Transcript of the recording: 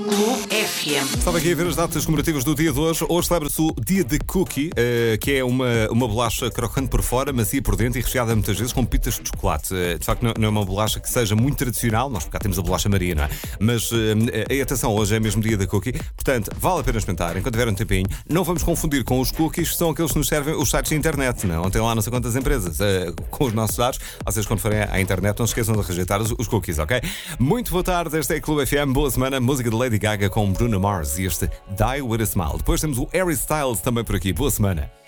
Clube FM. Estava aqui a ver as datas comemorativas do dia de hoje. Hoje celebra-se o dia de cookie, que é uma bolacha crocante por fora, macia por dentro e recheada muitas vezes com pitas de chocolate. De facto, não é uma bolacha que seja muito tradicional. Nós cá temos a bolacha Maria, não é? Mas, atenção, hoje é mesmo dia da cookie. Portanto, vale a pena experimentar enquanto tiver um tempinho. Não vamos confundir com os cookies, que são aqueles que nos servem os sites de internet, não? Ontem lá não sei quantas empresas com os nossos dados. Vocês, quando forem à internet, não se esqueçam de rejeitar os cookies, ok? Muito boa tarde, este é a Clube FM. Boa semana. Música de Lady Gaga com Bruno Mars e este Die With A Smile. Depois temos o Harry Styles também por aqui. Boa semana.